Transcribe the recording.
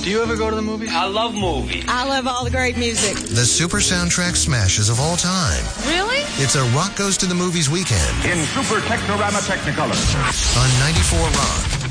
Do you ever go to the movies? I love movies. I love all the great music. The super soundtrack smashes of all time. Really? It's a Rock Goes to the Movies weekend. In Super Technorama Technicolor. On 94 Rock.